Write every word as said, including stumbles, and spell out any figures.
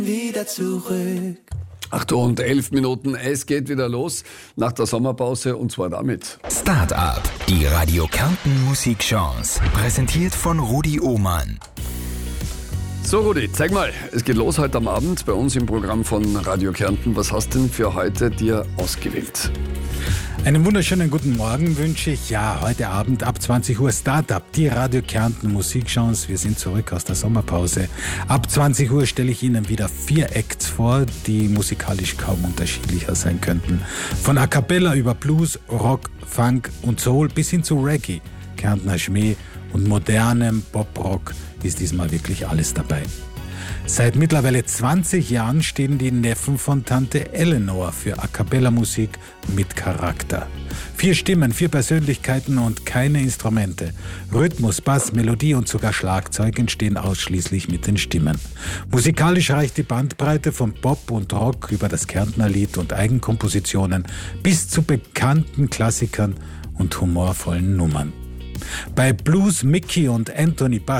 wieder zurück. acht Uhr und elf Minuten, es geht wieder los nach der Sommerpause und zwar damit. Start-up, die Radio Kärnten Musikchance, präsentiert von Rudi Ohmann. So Rudi, zeig mal, es geht los heute am Abend bei uns im Programm von Radio Kärnten. Was hast du denn für heute dir ausgewählt? Einen wunderschönen guten Morgen wünsche ich. Ja, heute Abend ab zwanzig Uhr Start-up, die Radio Kärnten Musikchance. Wir sind zurück aus der Sommerpause. Ab zwanzig Uhr stelle ich Ihnen wieder vier Acts vor, die musikalisch kaum unterschiedlicher sein könnten. Von A Cappella über Blues, Rock, Funk und Soul bis hin zu Reggae, Kärntner Schmäh und modernem Pop-Rock ist diesmal wirklich alles dabei. Seit mittlerweile zwanzig Jahren stehen die Neffen von Tante Eleanor für A Cappella-Musik mit Charakter. Vier Stimmen, vier Persönlichkeiten und keine Instrumente. Rhythmus, Bass, Melodie und sogar Schlagzeug entstehen ausschließlich mit den Stimmen. Musikalisch reicht die Bandbreite von Pop und Rock über das Kärntner Lied und Eigenkompositionen bis zu bekannten Klassikern und humorvollen Nummern. Bei Blues Mickey und Anthony Bass